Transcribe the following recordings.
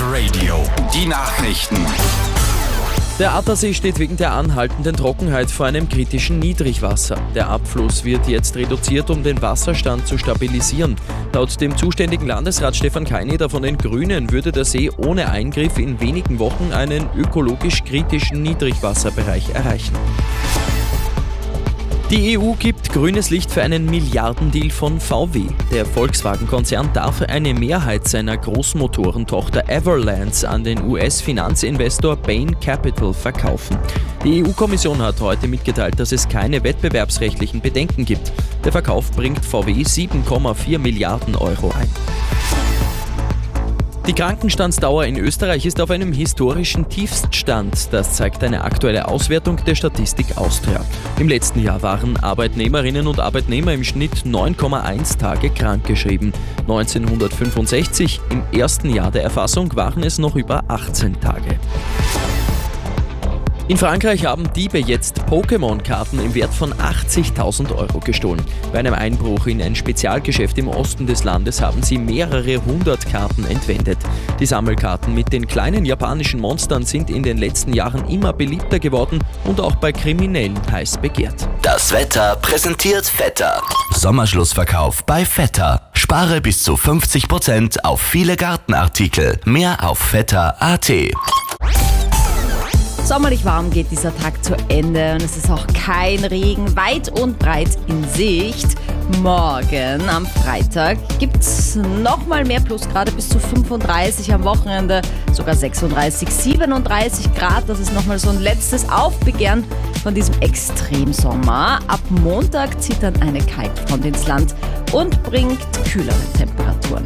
Radio. Die Nachrichten. Der Attersee steht wegen der anhaltenden Trockenheit vor einem kritischen Niedrigwasser. Der Abfluss wird jetzt reduziert, um den Wasserstand zu stabilisieren. Laut dem zuständigen Landesrat Stefan Keineder von den Grünen würde der See ohne Eingriff in wenigen Wochen einen ökologisch kritischen Niedrigwasserbereich erreichen. Die EU gibt grünes Licht für einen Milliardendeal von VW. Der Volkswagen-Konzern darf eine Mehrheit seiner Großmotorentochter Everlands an den US-Finanzinvestor Bain Capital verkaufen. Die EU-Kommission hat heute mitgeteilt, dass es keine wettbewerbsrechtlichen Bedenken gibt. Der Verkauf bringt VW 7,4 Milliarden Euro ein. Die Krankenstandsdauer in Österreich ist auf einem historischen Tiefststand. Das zeigt eine aktuelle Auswertung der Statistik Austria. Im letzten Jahr waren Arbeitnehmerinnen und Arbeitnehmer im Schnitt 9,1 Tage krankgeschrieben. 1965, im ersten Jahr der Erfassung, waren es noch über 18 Tage. In Frankreich haben Diebe jetzt Pokémon-Karten im Wert von 80.000 Euro gestohlen. Bei einem Einbruch in ein Spezialgeschäft im Osten des Landes haben sie mehrere hundert Karten entwendet. Die Sammelkarten mit den kleinen japanischen Monstern sind in den letzten Jahren immer beliebter geworden und auch bei Kriminellen heiß begehrt. Das Wetter präsentiert Vetter. Sommerschlussverkauf bei Vetter. Spare bis zu 50% auf viele Gartenartikel. Mehr auf vetter.at. Sommerlich warm geht dieser Tag zu Ende und es ist auch kein Regen weit und breit in Sicht. Morgen am Freitag gibt es nochmal mehr Plusgrade, bis zu 35, am Wochenende sogar 36, 37 Grad. Das ist nochmal so ein letztes Aufbegehren von diesem Extremsommer. Ab Montag zieht dann eine Kaltfront ins Land und bringt kühlere Temperaturen.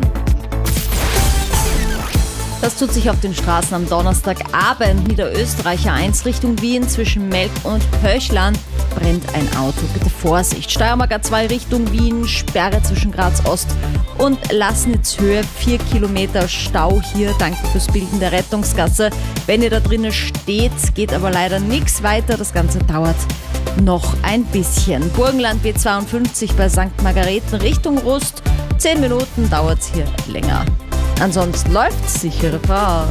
Das tut sich auf den Straßen am Donnerstagabend. Niederösterreicher 1 Richtung Wien zwischen Melk und Pöschland brennt ein Auto. Bitte Vorsicht. Steiermark A2 Richtung Wien, Sperre zwischen Graz Ost und Laßnitz-Höhe. 4 Kilometer Stau hier. Danke fürs Bilden der Rettungsgasse. Wenn ihr da drinnen steht, geht aber leider nichts weiter. Das Ganze dauert noch ein bisschen. Burgenland B52 bei St. Margareten Richtung Rust. 10 Minuten dauert es hier länger. Ansonsten läuft's, sichere Fahrt.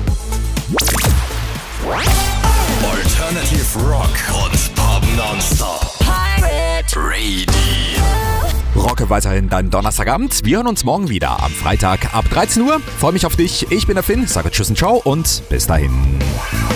Alternative Rock und Pop nonstop. Pirate Radio. Rocke weiterhin deinen Donnerstagabend. Wir hören uns morgen wieder am Freitag ab 13 Uhr. Freue mich auf dich. Ich bin der Finn, sage Tschüss und Ciao und bis dahin.